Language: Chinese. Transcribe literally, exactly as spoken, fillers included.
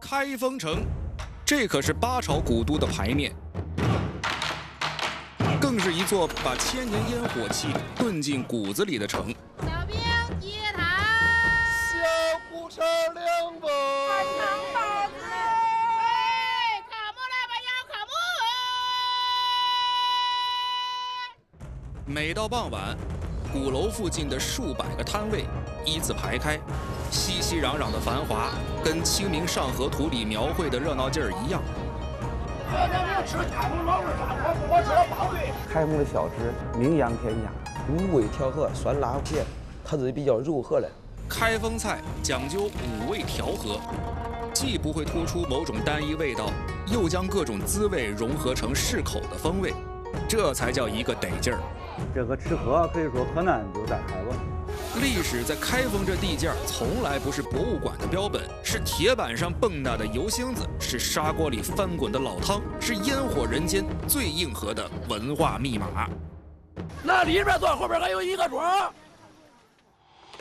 开封城，这可是八朝古都的牌面，更是一座把千年烟火气炖进骨子里的城。 小兵接台， 小鼓声亮吧！ 长包子，哎，卡木来吧，要卡木。 每到傍晚，鼓楼附近的数百个摊位依次排开，熙熙攘攘的繁华，跟《清明上河图》里描绘的热闹劲儿一样。 开封的小吃名扬天下，五味调和，酸辣片，它是比较柔和的。 开封菜讲究五味调和，既不会突出某种单一味道，又将各种滋味融合成适口的风味，这才叫一个得劲儿。 这个吃喝可以说河南就在开封。 历史在开封这地界儿从来不是博物馆的标本，是铁板上蹦跶的油星子，是砂锅里翻滚的老汤，是烟火人间最硬核的文化密码。 那里边坐，后边还有一个庄。